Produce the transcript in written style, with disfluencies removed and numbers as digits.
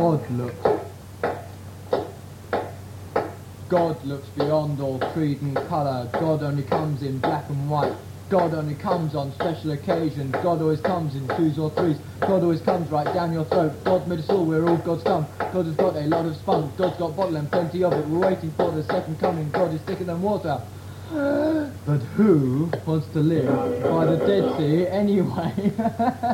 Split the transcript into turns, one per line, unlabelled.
God looks beyond all creed and colour. God only comes in black and white. God only comes on special occasions. God always comes in 2s or 3s. God always comes right down your throat. God made us all, we're all God's tongue. God has got a lot of spunk. God's got bottle and plenty of it. We're waiting for the second coming. God is thicker than water. But who wants to live by the Dead Sea anyway?